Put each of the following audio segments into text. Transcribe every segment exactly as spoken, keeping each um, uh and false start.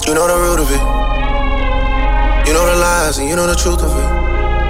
You know the root of it. You know the lies and you know the truth of it.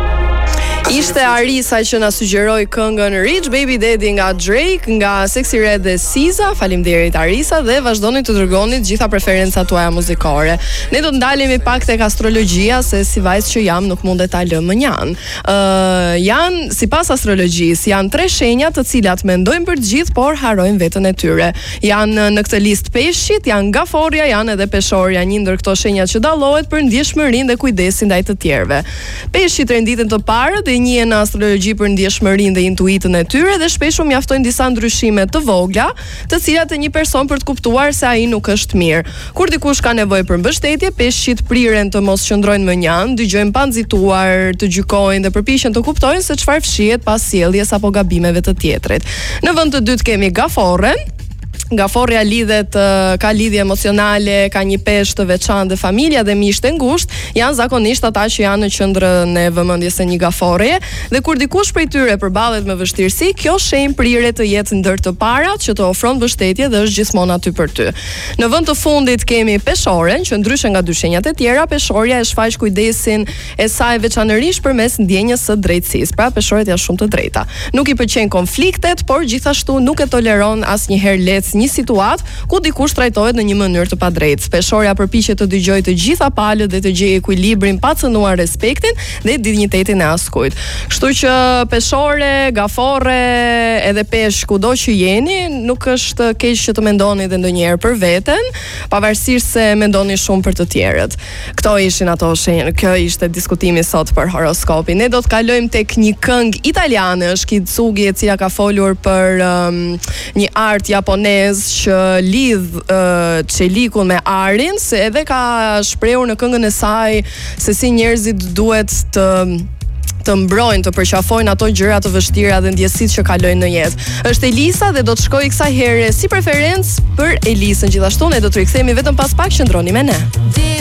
Ishte Arisa që na sugjeroi këngën Rich Baby Daddy nga Drake, nga Sexy Red dhe Siza. Faleminderit Arisa dhe vazhdoni të dërgoni të gjitha preferencat tuaja muzikore. Ne do të ndalemi pak tek astrologjia se si vajzë që jam nuk mundet ta lëm më njan. Ë uh, janë sipas astrologjisë janë tre shenja të cilat mendojnë për të gjithë por harrojnë veten e tyre. Janë në këtë listë peshqit, janë gaforja, janë edhe peshorja, një ndër këto shenja që dallohet për ndjeshmërinë dhe kujdesin ndaj të tjerëve. Peshqit renditen të parë dhe një në astrologji për ndjeshmërinë dhe intuitën e tyre dhe shpesh u mjaftojnë disa ndryshime të vogla, të cilat e një person për të kuptuar se ai nuk është mirë. Kur dikush ka nevojë për mbështetje, peshqit priren të mos qëndrojnë më njan, dëgjojnë pa nxituar, të gjykojnë dhe përpiqen të kuptojnë se çfarë fshihet pas sjelljes apo gabimeve të tjetrit. Në vend të dytë kemi gaforren. Gaforja lidhet, ka lidhje emocionale, ka një peshë të veçantë dhe familja dhe miqtë e ngushtë janë zakonisht ata që janë në qendrën e vëmendjes së një gaforje dhe kur dikush prej tyre përballet me vështirësi, kjo shenjë prirë të jetë ndër të parat që të ofron mbështetje dhe është gjithmonë aty për ty. Në vend të fundit kemi peshoren, që ndryshe nga dy shenjat e tjera, peshorja e shfaq kujdesin e saj veçanërisht përmes ndjenjës së drejtësisë. Pra peshorët janë shumë të drejta. Nuk i pëlqejnë konfliktet, por gjithashtu nuk e toleron asnjëherë lec një situatë ku dikush trajtohet në një mënyrë të padrejtë. Peshorja përpiqet të dëgjojë të gjitha palët dhe të gjejë ekuilibrin pa cënuar respektin dhe dinjitetin e askujt. Kështu që peshore, gaforre, edhe pesh kudo që jeni, nuk është keq që të mendoni edhe ndonjëherë për veten, pavarësisht se mendoni shumë për të tjerët. Kto ishin ato shenjë. Kjo ishte diskutimi sot për horoskopin. Ne do të kalojmë tek një këngë italiane, është Kitsugi, e cila ka folur për um, një art japonez që lidh uh, çelikun me arin, se edhe ka shprehur në këngën e saj se si njerëzit duhet të të mbrojnë, të përqafojnë ato gjëra të vështira dhe ndjesitë që kalojnë në jetë. Është Elisa dhe do të shkojë kësaj here si preferencë për Elisën. Gjithashtu ne do të rikthehemi vetëm pas pak, qëndroni me ne.